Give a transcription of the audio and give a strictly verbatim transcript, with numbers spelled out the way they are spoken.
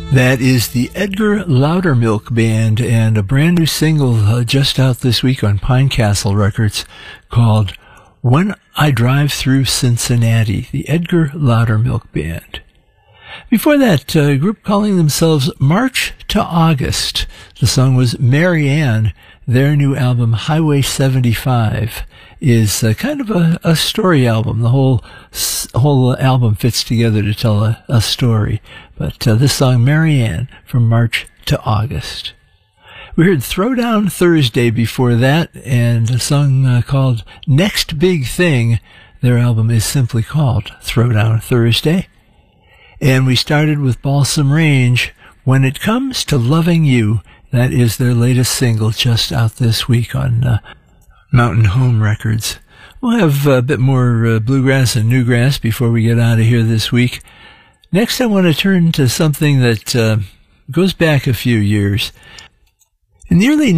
That is the Edgar Loudermilk Band and a brand new single uh, just out this week on Pinecastle Records called When I Drive Through Cincinnati, the Edgar Loudermilk Band. Before that, uh, a group calling themselves March to August. The song was Mary Ann. Their new album, Highway seventy-five, is uh, kind of a, a story album. The whole whole album fits together to tell a, a story. But uh, this song, Mary Ann, from March to August. We heard Throwdown Thursday before that, and a song uh, called Next Big Thing. Their album is simply called Throwdown Thursday. And we started with Balsam Range, When It Comes to Loving You. That is their latest single, just out this week on uh, Mountain Home Records. We'll have a bit more uh, bluegrass and newgrass before we get out of here this week. Next, I want to turn to something that uh, goes back a few years. In the early